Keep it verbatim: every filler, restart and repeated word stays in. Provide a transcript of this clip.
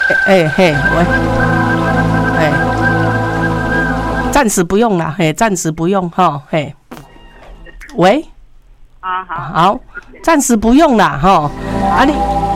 哎嘿，喂，哎，暂时不用啦，嘿，暂时不用哈，嘿，喂， 啊好， 好，暂时不用啦哈，啊你。